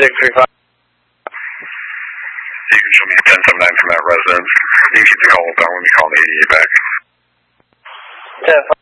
635. You can show me a 1079 from that residence. You can keep the call down when you call the 88 back. 10-5.